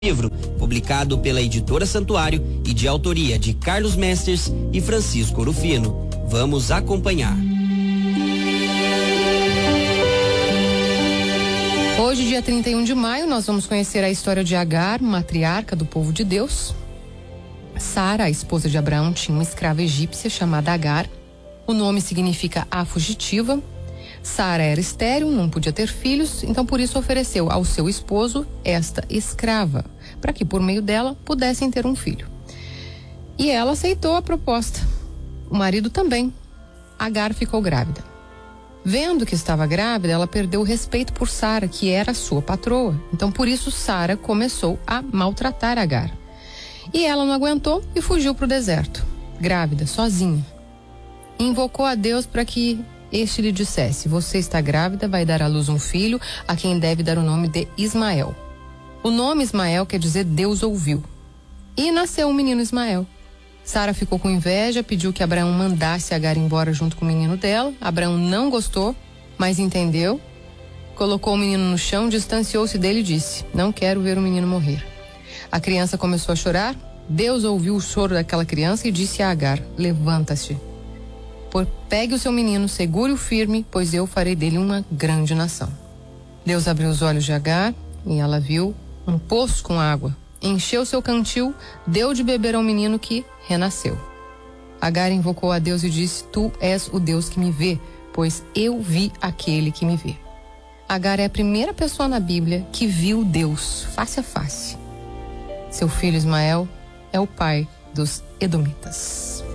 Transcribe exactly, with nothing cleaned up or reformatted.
Livro, publicado pela editora Santuário e de autoria de Carlos Mesters e Francisco Rufino. Vamos acompanhar. Hoje, dia trinta e um de maio, nós vamos conhecer a história de Agar, matriarca do povo de Deus. Sara, a esposa de Abraão, tinha uma escrava egípcia chamada Agar. O nome significa a fugitiva. Sara era estéril, não podia ter filhos, então por isso ofereceu ao seu esposo esta escrava, para que por meio dela pudessem ter um filho. E ela aceitou a proposta. O marido também. Agar ficou grávida. Vendo que estava grávida, ela perdeu o respeito por Sara, que era sua patroa. Então por isso Sara começou a maltratar Agar. E ela não aguentou e fugiu para o deserto, grávida, sozinha. Invocou a Deus para que este lhe dissesse: você está grávida, vai dar à luz um filho, a quem deve dar o nome de Ismael. O nome Ismael quer dizer Deus ouviu. E nasceu o menino Ismael. Sara ficou com inveja, pediu que Abraão mandasse Agar embora junto com o menino dela. Abraão não gostou, mas entendeu. Colocou o menino no chão, distanciou-se dele e disse: não quero ver o menino morrer. A criança começou a chorar. Deus ouviu o choro daquela criança e disse a Agar: levanta-se. Por, pegue o seu menino, segure-o firme, pois eu farei dele uma grande nação. Deus abriu os olhos de Agar e ela viu um poço com água. Encheu seu cantil, deu de beber ao menino que renasceu. Agar invocou a Deus e disse: tu és o Deus que me vê, pois eu vi aquele que me vê. Agar é a primeira pessoa na Bíblia que viu Deus face a face. Seu filho Ismael é o pai dos Edomitas.